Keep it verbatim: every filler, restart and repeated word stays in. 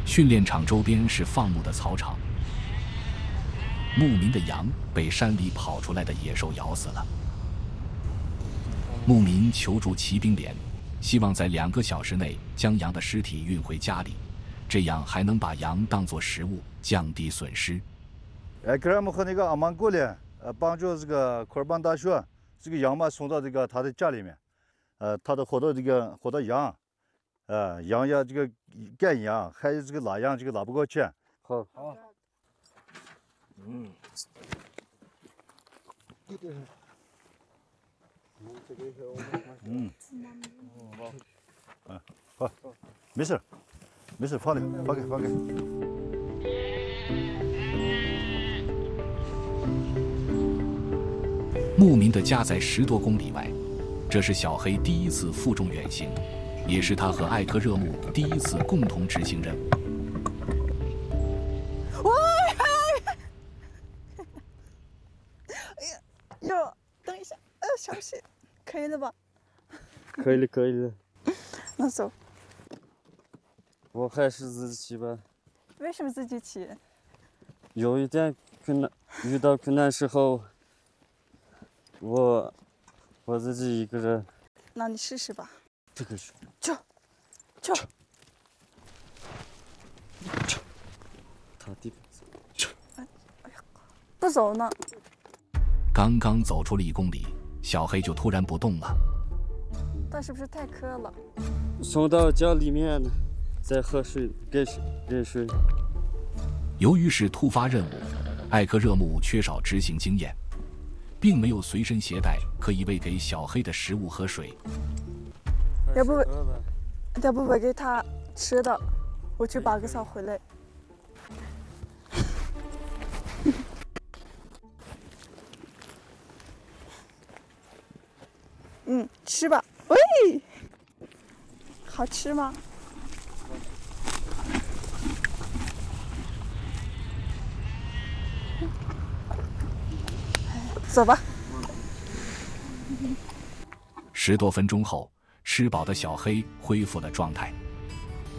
训练场周边是放牧的草场，牧民的羊被山里跑出来的野兽咬死了。牧民求助骑兵连，希望在两个小时内将羊的尸体运回家里，这样还能把羊当作食物，降低损失。 哎，给他们和那个阿曼过来，呃，帮助这个库尔班大学这个羊嘛送到这个他的家里面，呃，他的活到这个活到羊，呃，羊呀这个干羊还有这个拉羊，这个拉不过去。好，好，嗯，嗯，嗯，好，没事，没事，放的，放开，放开。 牧民的家在十多公里外，这是小黑第一次负重远行，也是他和艾克热木第一次共同执行任务。 哎呀，哟，等一下，呃，小心，可以了吧？ 可以了，可以了。 那走。 我还是自己骑吧。 为什么自己骑？ 有一点困难，遇到困难时候。我我自己一个人。 那你试试吧。 这个是。 去，去。 去。他地方。去。 哎呀，不走呢。 刚刚走出了一公里，小黑就突然不动了。 他是不是太渴了？ 送到家里面，再喝水，给水，给水。 由于是突发任务，艾克热木缺少执行经验。并没有随身携带可以喂给小黑的食物和水。 要不，要不喂给他吃的，我去拔个草回来。嗯，吃吧。喂，好吃吗？走吧。 十多分钟后，吃饱的小黑恢复了状态。